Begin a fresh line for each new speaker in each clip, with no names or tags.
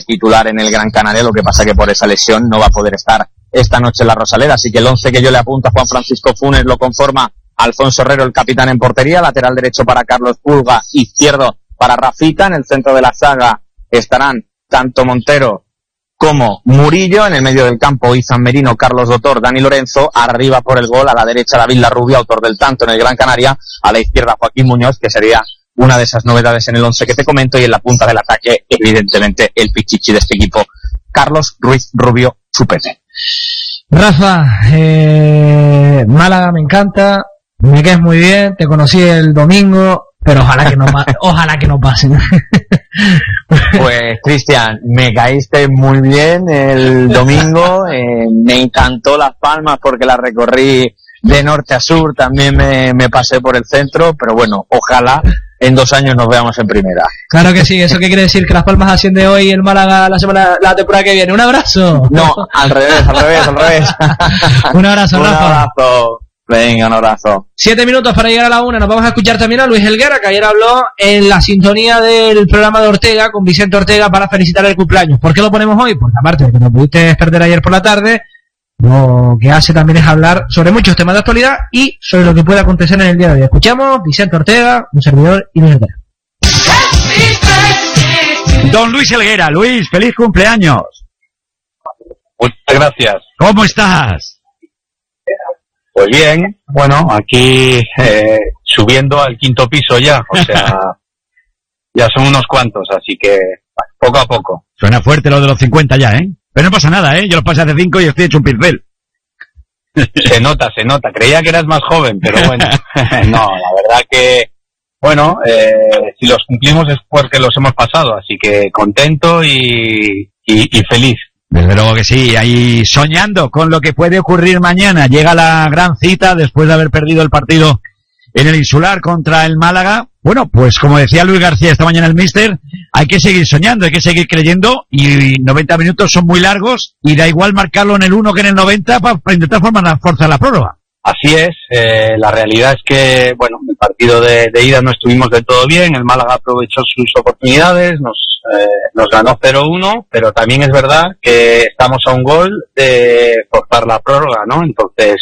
titular en el Gran Canaria, lo que pasa que por esa lesión no va a poder estar esta noche en la Rosaleda, así que el 11 que yo le apunto a Juan Francisco Funes lo conforma Alfonso Herrero, el capitán en portería, lateral derecho para Carlos Pulga, izquierdo para Rafita, en el centro de la zaga estarán tanto Montero como Murillo, en el medio del campo Izan Merino, Carlos Dotor, Dani Lorenzo, arriba por el gol, a la derecha David Larrubia, autor del tanto en el Gran Canaria, a la izquierda Joaquín Muñoz, que sería una de esas novedades en el 11 que te comento, y en la punta del ataque, evidentemente, el pichichi de este equipo, Carlos Ruiz Rubio Chupete.
Rafa, Málaga me encanta, me caes muy bien, te conocí el domingo, pero ojalá que no pasen.
Pues Cristian, me caíste muy bien el domingo, me encantó Las Palmas porque la recorrí de norte a sur, también me pasé por el centro, pero bueno, ojalá en 2 años nos veamos en primera.
Claro que sí, ¿eso qué quiere decir? ¿Que Las Palmas asciende hoy y el Málaga la temporada que viene? ¡Un abrazo!
No, al revés.
Un abrazo, Rafa.
Un abrazo. Venga, un abrazo.
7 minutos para llegar a la 1. Nos vamos a escuchar también a Luis Helguera, que ayer habló en la sintonía del programa de Ortega, con Vicente Ortega, para felicitar el cumpleaños. ¿Por qué lo ponemos hoy? Porque aparte de que nos pudiste perder ayer por la tarde, lo que hace también es hablar sobre muchos temas de actualidad y sobre lo que puede acontecer en el día de hoy. Escuchamos Vicente Ortega, un servidor y Luis Helguera.
Don Luis Helguera. Luis, feliz cumpleaños.
Muchas gracias.
¿Cómo estás?
Pues bien, bueno, aquí subiendo al 5º piso ya, o sea, ya son unos cuantos, así que poco a poco.
Suena fuerte lo de los 50 ya, ¿eh? Pero no pasa nada, ¿eh? Yo los pasé hace 5 y estoy hecho un pincel.
Se nota. Creía que eras más joven, pero bueno, no, la verdad que, bueno, si los cumplimos es porque los hemos pasado, así que contento y feliz.
Desde luego que sí, ahí soñando con lo que puede ocurrir mañana. Llega la gran cita después de haber perdido el partido en el Insular contra el Málaga. Bueno, pues como decía Luis García esta mañana el míster, hay que seguir soñando, hay que seguir creyendo, y 90 minutos son muy largos y da igual marcarlo en el 1 que en el 90 para intentar forzar la prórroga.
Así es, la realidad es que, bueno, el partido de ida no estuvimos del todo bien, el Málaga aprovechó sus oportunidades, nos ganó 0-1, pero también es verdad que estamos a un gol de forzar la prórroga, ¿no? Entonces,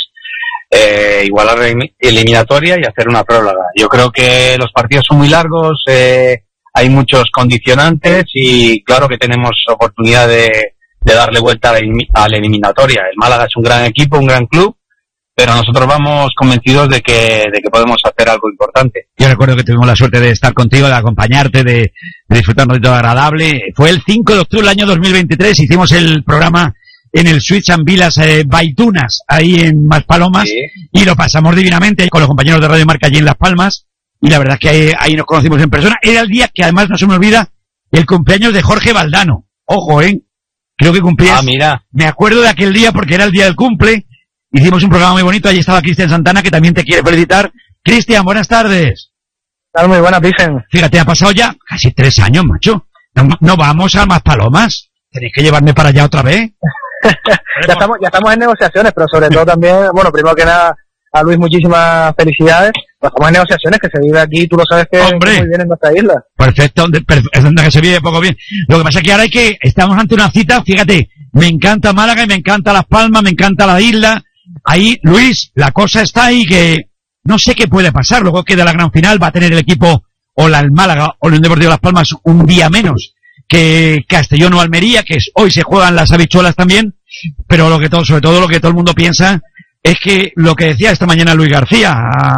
igualar la eliminatoria y hacer una prórroga. Yo creo que los partidos son muy largos, hay muchos condicionantes y claro que tenemos oportunidad de darle vuelta a la eliminatoria. El Málaga es un gran equipo, un gran club, pero nosotros vamos convencidos de que podemos hacer algo importante.
Yo recuerdo que tuvimos la suerte de estar contigo, de acompañarte, de disfrutar un ratito agradable. Fue el 5 de octubre del año 2023, hicimos el programa en el Switch and Vilas Baitunas, ahí en Maspalomas, sí. Y lo pasamos divinamente con los compañeros de Radio Marca allí en Las Palmas, y la verdad es que ahí nos conocimos en persona. Era el día que además no se me olvida, el cumpleaños de Jorge Valdano. Ojo, creo que cumplías.
Ah, mira.
Me acuerdo de aquel día porque era el día del cumple. Hicimos un programa muy bonito, allí estaba Cristian Santana, que también te quiere felicitar. Cristian, buenas tardes.
Muy buenas, Vicen.
Fíjate, ha pasado ya casi 3 años, macho. No vamos a Maspalomas. Tenéis que llevarme para allá otra vez.
ya estamos en negociaciones, pero sobre todo también, bueno, primero que nada, a Luis muchísimas felicidades. Estamos en negociaciones, que se vive aquí, tú lo sabes que muy bien en nuestra isla.
Perfecto, es donde que se vive poco bien. Lo que pasa es que ahora estamos ante una cita, fíjate, me encanta Málaga y me encanta Las Palmas, me encanta la isla. Ahí, Luis, la cosa está ahí que no sé qué puede pasar. Luego queda la gran final, va a tener el equipo o el Málaga o el Unión Deportiva Las Palmas un día menos que Castellón o Almería, que hoy se juegan las habichuelas también, pero sobre todo lo que todo el mundo piensa es que lo que decía esta mañana Luis García,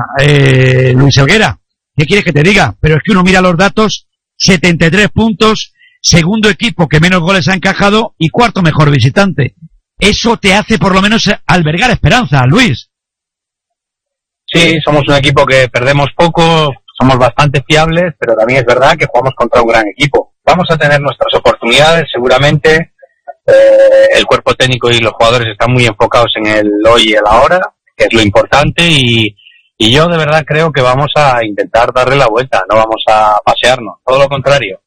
Luis Helguera, ¿qué quieres que te diga? Pero es que uno mira los datos, 73 puntos, segundo equipo que menos goles ha encajado y cuarto mejor visitante. Eso te hace por lo menos albergar esperanza, Luis.
Sí, somos un equipo que perdemos poco, somos bastante fiables, pero también es verdad que jugamos contra un gran equipo. Vamos a tener nuestras oportunidades, seguramente. El cuerpo técnico y los jugadores están muy enfocados en el hoy y el ahora, que es lo importante, y yo de verdad creo que vamos a intentar darle la vuelta, no vamos a pasearnos, todo lo contrario.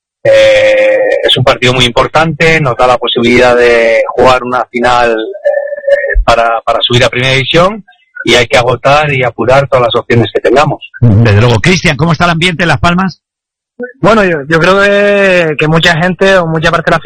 Es un partido muy importante, nos da la posibilidad de jugar una final para subir a Primera División, y hay que agotar y apurar todas las opciones que tengamos.
Desde luego. Cristian, ¿cómo está el ambiente en Las Palmas?
Bueno, yo creo que mucha gente o mucha parte de la